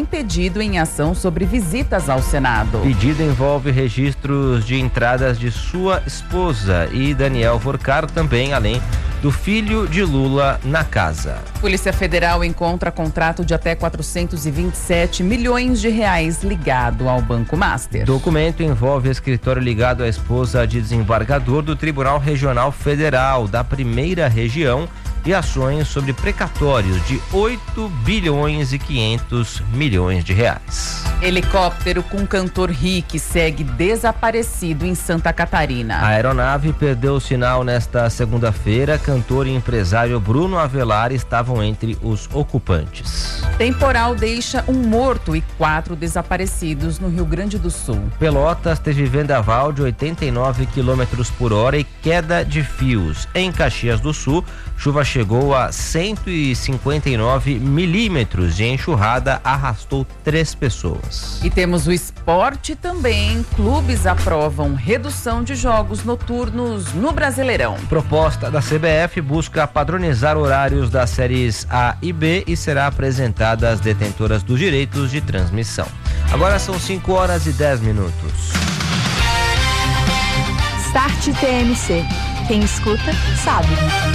pedido em ação sobre visitas ao Senado. O pedido envolve registros de entradas de sua esposa e Daniel Vorcaro também, além do filho de Lula na casa. Polícia Federal encontra contrato de até 427 milhões de reais ligado ao Banco Master. Documento envolve escritório ligado à esposa de desembargador do Tribunal Regional Federal da Primeira Região e ações sobre precatórios de 8 bilhões e 500 milhões de reais. Helicóptero com cantor Rick segue desaparecido em Santa Catarina. A aeronave perdeu o sinal nesta segunda-feira. Cantor e empresário Bruno Avelar estavam entre os ocupantes. Temporal deixa um morto e 4 desaparecidos no Rio Grande do Sul. Pelotas teve vendaval de 89 km por hora e queda de fios. Em Caxias do Sul, chuva chegou a 159 milímetros e enxurrada arrastou 3 pessoas. E temos o esporte também. Clubes aprovam redução de jogos noturnos no Brasileirão. Proposta da CBF busca padronizar horários das séries A e B e será apresentada às detentoras dos direitos de transmissão. Agora são 5h10. Start TMC. Quem escuta, sabe.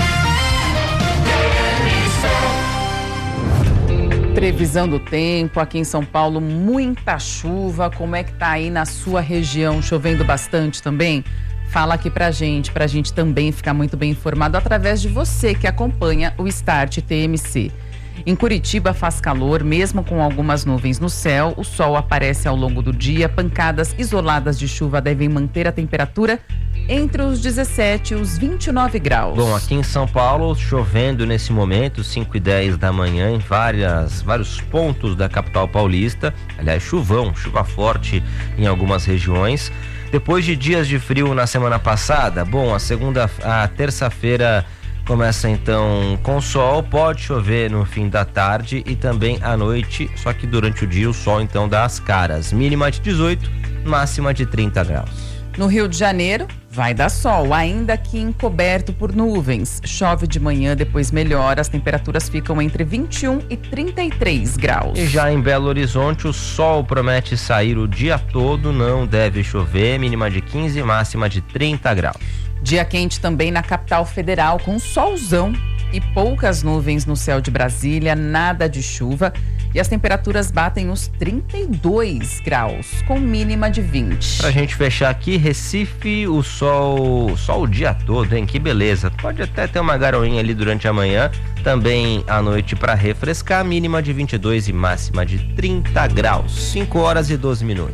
Previsão do tempo, aqui em São Paulo, muita chuva. Como é que tá aí na sua região? Chovendo bastante também? Fala aqui pra gente também ficar muito bem informado através de você que acompanha o Start TMC. Em Curitiba faz calor, mesmo com algumas nuvens no céu. O sol aparece ao longo do dia. Pancadas isoladas de chuva devem manter a temperatura entre os 17 e os 29 graus. Bom, aqui em São Paulo, chovendo nesse momento, 5h10 da manhã, em vários pontos da capital paulista. Aliás, chuva forte em algumas regiões. Depois de dias de frio na semana passada, a terça-feira começa então com sol, pode chover no fim da tarde e também à noite, só que durante o dia o sol então dá as caras. Mínima de 18, máxima de 30 graus. No Rio de Janeiro, vai dar sol, ainda que encoberto por nuvens. Chove de manhã, depois melhora. As temperaturas ficam entre 21 e 33 graus. E já em Belo Horizonte, o sol promete sair o dia todo, não deve chover. Mínima de 15, máxima de 30 graus. Dia quente também na capital federal, com solzão e poucas nuvens no céu de Brasília, nada de chuva. E as temperaturas batem os 32 graus, com mínima de 20. Pra gente fechar aqui, Recife, o sol o dia todo, hein? Que beleza. Pode até ter uma garoinha ali durante a manhã, também à noite para refrescar, mínima de 22 e máxima de 30 graus. 5h12.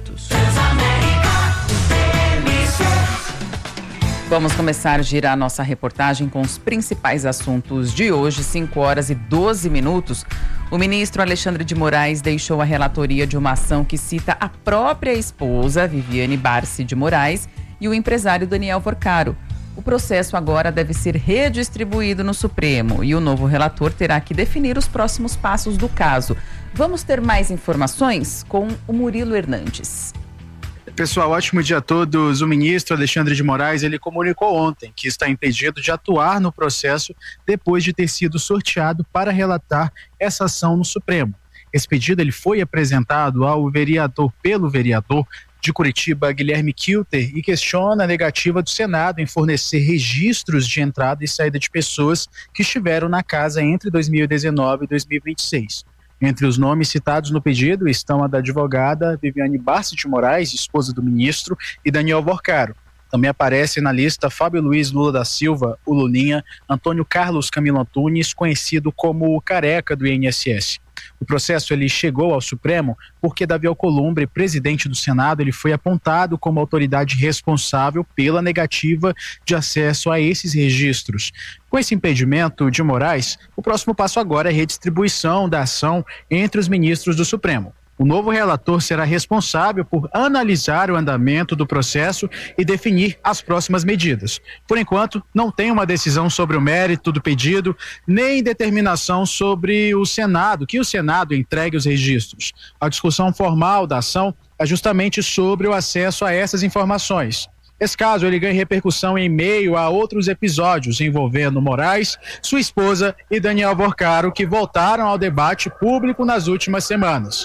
Vamos começar a girar nossa reportagem com os principais assuntos de hoje, 5h12. O ministro Alexandre de Moraes deixou a relatoria de uma ação que cita a própria esposa, Viviane Barsi de Moraes, e o empresário Daniel Vorcaro. O processo agora deve ser redistribuído no Supremo e o novo relator terá que definir os próximos passos do caso. Vamos ter mais informações com o Murilo Hernandes. Pessoal, ótimo dia a todos. O ministro Alexandre de Moraes, ele comunicou ontem que está impedido de atuar no processo depois de ter sido sorteado para relatar essa ação no Supremo. Esse pedido ele foi apresentado pelo vereador de Curitiba, Guilherme Kilter, e questiona a negativa do Senado em fornecer registros de entrada e saída de pessoas que estiveram na casa entre 2019 e 2026. Entre os nomes citados no pedido estão a da advogada Viviane Barsi de Moraes, esposa do ministro, e Daniel Vorcaro. Também aparece na lista Fábio Luiz Lula da Silva, o Lulinha, Antônio Carlos Camilo Antunes, conhecido como o Careca do INSS. O processo ele chegou ao Supremo porque Davi Alcolumbre, presidente do Senado, ele foi apontado como autoridade responsável pela negativa de acesso a esses registros. Com esse impedimento de Moraes, o próximo passo agora é a redistribuição da ação entre os ministros do Supremo. O novo relator será responsável por analisar o andamento do processo e definir as próximas medidas. Por enquanto, não tem uma decisão sobre o mérito do pedido, nem determinação sobre o Senado, que o Senado entregue os registros. A discussão formal da ação é justamente sobre o acesso a essas informações. Esse caso ele ganha repercussão em meio a outros episódios envolvendo Moraes, sua esposa e Daniel Vorcaro, que voltaram ao debate público nas últimas semanas.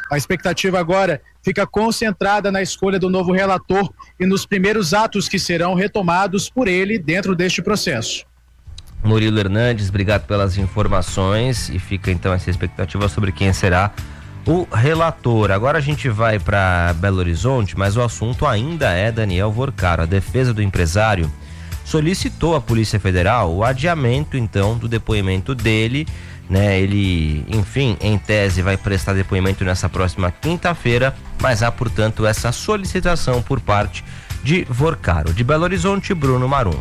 A expectativa agora fica concentrada na escolha do novo relator e nos primeiros atos que serão retomados por ele dentro deste processo. Murilo Hernandes, obrigado pelas informações e fica então essa expectativa sobre quem será o relator. Agora a gente vai para Belo Horizonte, mas o assunto ainda é Daniel Vorcaro. A defesa do empresário solicitou à Polícia Federal o adiamento então do depoimento dele, né? Ele, enfim, em tese vai prestar depoimento nessa próxima quinta-feira, mas há, portanto, essa solicitação por parte de Vorcaro. De Belo Horizonte, Bruno Marum.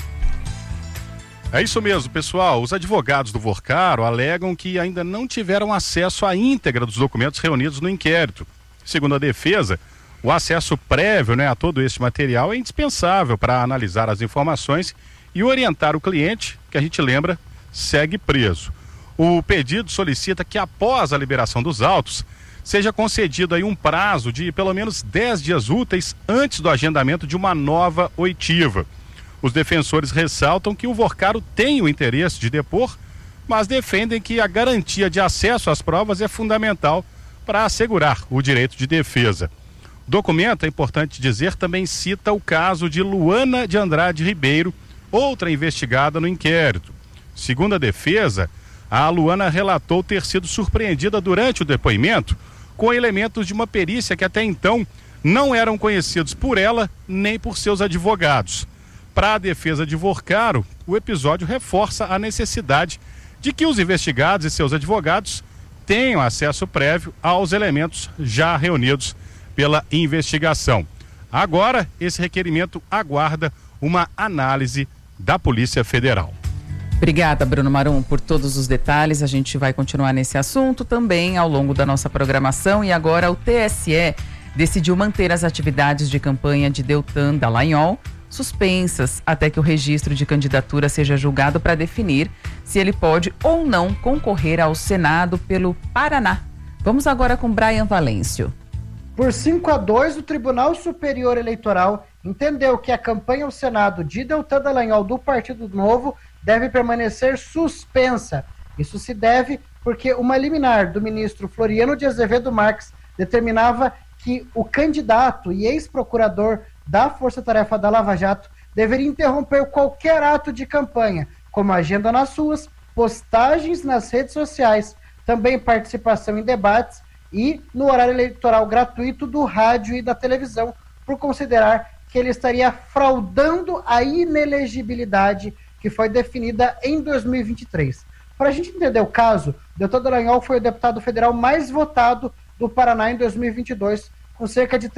É isso mesmo, pessoal. Os advogados do Vorcaro alegam que ainda não tiveram acesso à íntegra dos documentos reunidos no inquérito. Segundo a defesa, o acesso prévio, a todo este material é indispensável para analisar as informações e orientar o cliente, que a gente lembra, segue preso. O pedido solicita que após a liberação dos autos, seja concedido aí um prazo de pelo menos 10 dias úteis antes do agendamento de uma nova oitiva. Os defensores ressaltam que o Vorcaro tem o interesse de depor, mas defendem que a garantia de acesso às provas é fundamental para assegurar o direito de defesa. O documento, é importante dizer, também cita o caso de Luana de Andrade Ribeiro, outra investigada no inquérito. Segundo a defesa, a Luana relatou ter sido surpreendida durante o depoimento com elementos de uma perícia que até então não eram conhecidos por ela nem por seus advogados. Para a defesa de Vorcaro, o episódio reforça a necessidade de que os investigados e seus advogados tenham acesso prévio aos elementos já reunidos pela investigação. Agora, esse requerimento aguarda uma análise da Polícia Federal. Obrigada, Bruno Marum, por todos os detalhes. A gente vai continuar nesse assunto também ao longo da nossa programação. E agora o TSE decidiu manter as atividades de campanha de Deltan Dallagnol suspensas até que o registro de candidatura seja julgado para definir se ele pode ou não concorrer ao Senado pelo Paraná. Vamos agora com Brian Valêncio. Por 5-2, o Tribunal Superior Eleitoral entendeu que a campanha ao Senado de Deltan Dallagnol do Partido Novo deve permanecer suspensa. Isso se deve porque uma liminar do ministro Floriano de Azevedo Marques determinava que o candidato e ex-procurador da Força Tarefa da Lava Jato deveria interromper qualquer ato de campanha, como agenda nas ruas, postagens nas redes sociais, também participação em debates e no horário eleitoral gratuito do rádio e da televisão, por considerar que ele estaria fraudando a inelegibilidade que foi definida em 2023. Para a gente entender o caso, Deltan Dallagnol foi o deputado federal mais votado do Paraná em 2022, com cerca de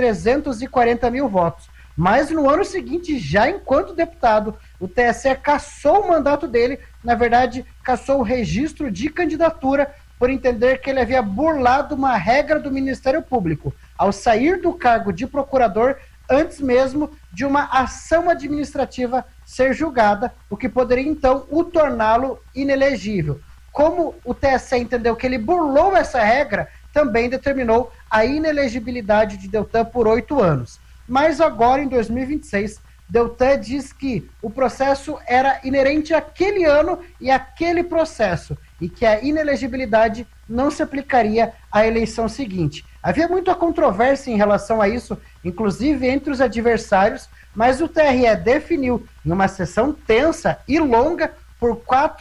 340 mil votos. Mas no ano seguinte, já enquanto deputado, o TSE cassou o mandato dele, na verdade, cassou o registro de candidatura por entender que ele havia burlado uma regra do Ministério Público ao sair do cargo de procurador antes mesmo de uma ação administrativa ser julgada, o que poderia então o torná-lo inelegível. Como o TSE entendeu que ele burlou essa regra, também determinou a inelegibilidade de Deltan por 8 anos. Mas agora, em 2026, Deltan diz que o processo era inerente àquele ano e àquele processo, e que a inelegibilidade não se aplicaria à eleição seguinte. Havia muita controvérsia em relação a isso, inclusive entre os adversários, mas o TRE definiu, em uma sessão tensa e longa, por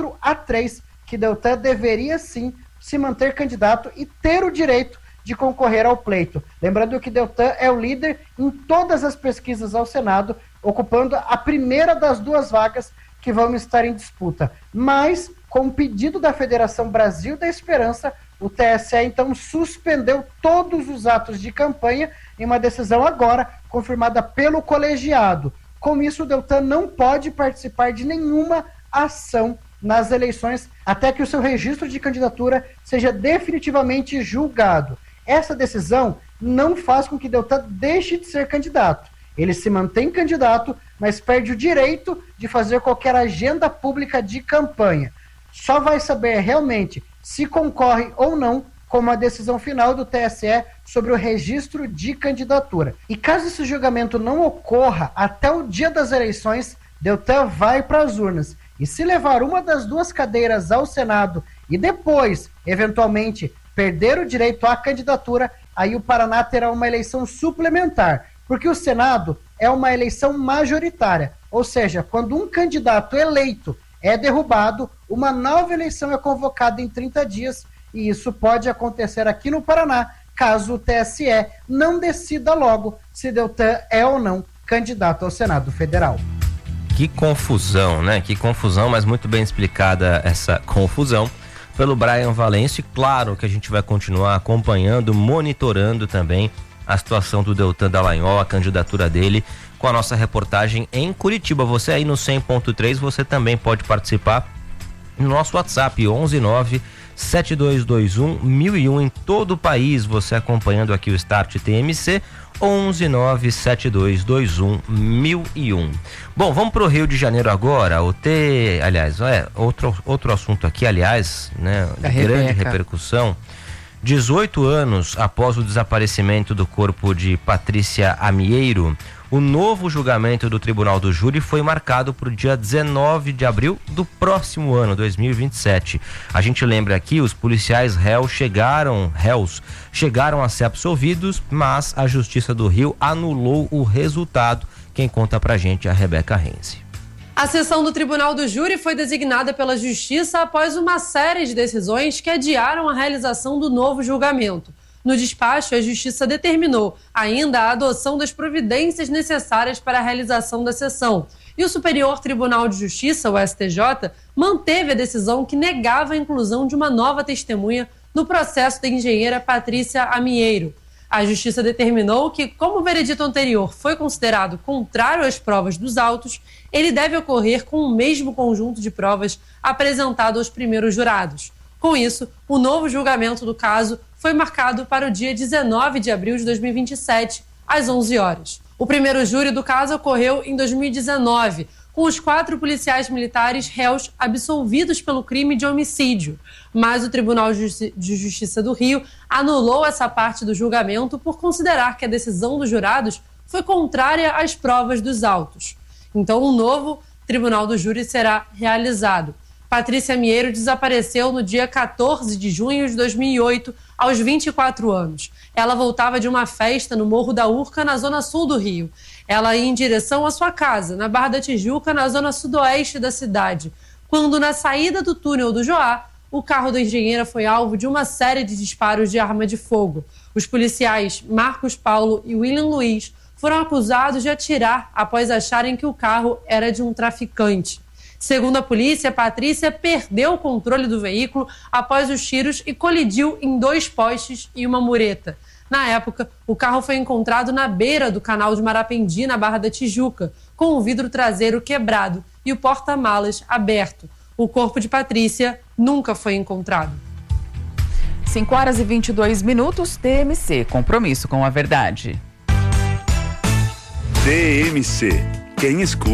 4-3, que Deltan deveria sim se manter candidato e ter o direito de concorrer ao pleito. Lembrando que Deltan é o líder em todas as pesquisas ao Senado, ocupando a primeira das 2 vagas que vão estar em disputa. Mas, com o pedido da Federação Brasil da Esperança, o TSE então suspendeu todos os atos de campanha em uma decisão agora confirmada pelo colegiado. Com isso, o Deltan não pode participar de nenhuma ação nas eleições até que o seu registro de candidatura seja definitivamente julgado. Essa decisão não faz com que Deltan deixe de ser candidato. Ele se mantém candidato, mas perde o direito de fazer qualquer agenda pública de campanha. Só vai saber realmente se concorre ou não com uma decisão final do TSE sobre o registro de candidatura. E caso esse julgamento não ocorra até o dia das eleições, Deltan vai para as urnas. E se levar uma das 2 cadeiras ao Senado e depois, eventualmente, perder o direito à candidatura, aí o Paraná terá uma eleição suplementar, porque o Senado é uma eleição majoritária, ou seja, quando um candidato eleito é derrubado, uma nova eleição é convocada em 30 dias, e isso pode acontecer aqui no Paraná, caso o TSE não decida logo se Deltan é ou não candidato ao Senado Federal. Que confusão, né? Que confusão, mas muito bem explicada essa confusão pelo Brian Valêncio. Claro que a gente vai continuar acompanhando, monitorando também a situação do Deltan Dallagnol, a candidatura dele, com a nossa reportagem em Curitiba. Você aí no 100.3, você também pode participar no nosso WhatsApp 11972211001 em todo o país, você acompanhando aqui o Start TMC 11972211001. Bom, vamos pro Rio de Janeiro agora. Outro assunto aqui, aliás, né, de grande repercussão. 18 anos após o desaparecimento do corpo de Patrícia Amieiro, o novo julgamento do Tribunal do Júri foi marcado para o dia 19 de abril do próximo ano, 2027. A gente lembra aqui, os policiais réus chegaram a ser absolvidos, mas a Justiça do Rio anulou o resultado. Quem conta pra gente é a Rebeca Renzi. A sessão do Tribunal do Júri foi designada pela Justiça após uma série de decisões que adiaram a realização do novo julgamento. No despacho, a Justiça determinou ainda a adoção das providências necessárias para a realização da sessão. E o Superior Tribunal de Justiça, o STJ, manteve a decisão que negava a inclusão de uma nova testemunha no processo da engenheira Patrícia Amieiro. A Justiça determinou que, como o veredito anterior foi considerado contrário às provas dos autos, ele deve ocorrer com o mesmo conjunto de provas apresentado aos primeiros jurados. Com isso, o novo julgamento do caso foi marcado para o dia 19 de abril de 2027, às 11 horas. O primeiro júri do caso ocorreu em 2019, com os 4 policiais militares réus absolvidos pelo crime de homicídio. Mas o Tribunal de Justiça do Rio anulou essa parte do julgamento por considerar que a decisão dos jurados foi contrária às provas dos autos. Então, um novo Tribunal do Júri será realizado. Patrícia Amieiro desapareceu no dia 14 de junho de 2008, aos 24 anos. Ela voltava de uma festa no Morro da Urca, na zona sul do Rio. Ela ia em direção à sua casa, na Barra da Tijuca, na zona sudoeste da cidade, quando, na saída do túnel do Joá, o carro da engenheira foi alvo de uma série de disparos de arma de fogo. Os policiais Marcos Paulo e William Luiz foram acusados de atirar após acharem que o carro era de um traficante. Segundo a polícia, Patrícia perdeu o controle do veículo após os tiros e colidiu em 2 postes e uma mureta. Na época, o carro foi encontrado na beira do canal de Marapendi, na Barra da Tijuca, com o vidro traseiro quebrado e o porta-malas aberto. O corpo de Patrícia nunca foi encontrado. 5h22, TMC, compromisso com a verdade. TMC, quem escuta